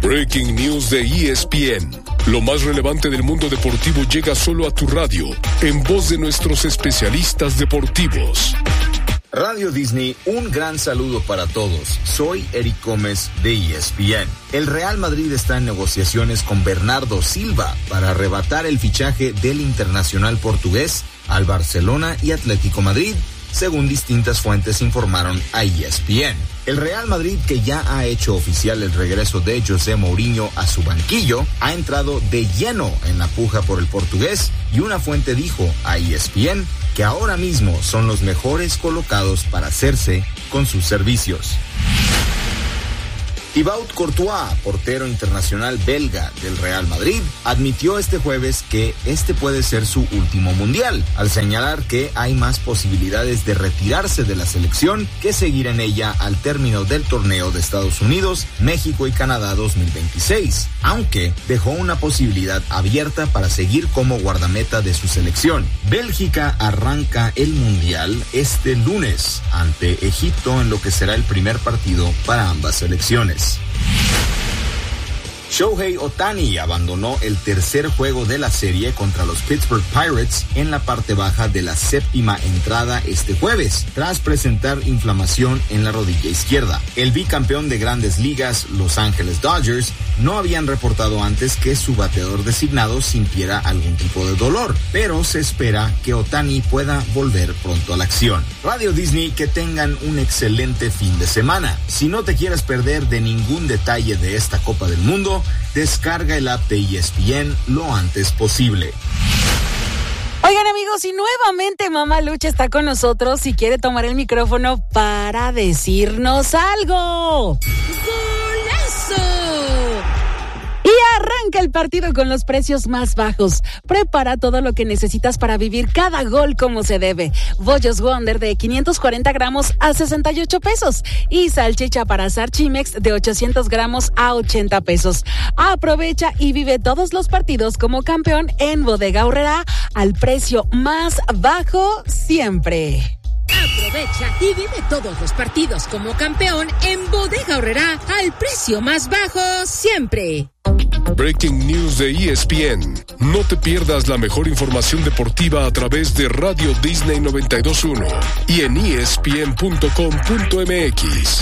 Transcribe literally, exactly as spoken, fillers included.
Breaking News de E S P N. Lo más relevante del mundo deportivo llega solo a tu radio, en voz de nuestros especialistas deportivos. Radio Disney, un gran saludo para todos. Soy Eric Gómez de E S P N. El Real Madrid está en negociaciones con Bernardo Silva para arrebatar el fichaje del internacional portugués al Barcelona y Atlético Madrid, según distintas fuentes informaron a E S P N. El Real Madrid, que ya ha hecho oficial el regreso de José Mourinho a su banquillo, ha entrado de lleno en la puja por el portugués y una fuente dijo a E S P N que ahora mismo son los mejores colocados para hacerse con sus servicios. Thibaut Courtois, portero internacional belga del Real Madrid, admitió este jueves que este puede ser su último mundial, al señalar que hay más posibilidades de retirarse de la selección que seguir en ella al término del torneo de Estados Unidos, México y Canadá dos mil veintiséis, aunque dejó una posibilidad abierta para seguir como guardameta de su selección. Bélgica arranca el mundial este lunes ante Egipto en lo que será el primer partido para ambas selecciones. Shohei Ohtani abandonó el tercer juego de la serie contra los Pittsburgh Pirates en la parte baja de la séptima entrada este jueves, tras presentar inflamación en la rodilla izquierda. El bicampeón de Grandes Ligas, Los Ángeles Dodgers, no habían reportado antes que su bateador designado sintiera algún tipo de dolor, pero se espera que Ohtani pueda volver pronto a la acción. Radio Disney, que tengan un excelente fin de semana. Si no te quieres perder de ningún detalle de esta Copa del Mundo, descarga el app de E S P N lo antes posible. Oigan, amigos, y nuevamente Mamá Lucha está con nosotros y quiere tomar el micrófono para decirnos algo. ¡Golazo! Y arranca el partido con los precios más bajos. Prepara todo lo que necesitas para vivir cada gol como se debe. Bollos Wonder de quinientos cuarenta gramos a sesenta y ocho pesos. Y salchicha para asar Chimex de ochocientos gramos a ochenta pesos. Aprovecha y vive todos los partidos como campeón en Bodega Aurrerá al precio más bajo siempre. Aprovecha y vive todos los partidos como campeón en Bodega Aurrerá al precio más bajo siempre. Breaking News de E S P N. No te pierdas la mejor información deportiva a través de Radio Disney noventa y dos punto uno y en E S P N punto com punto M X.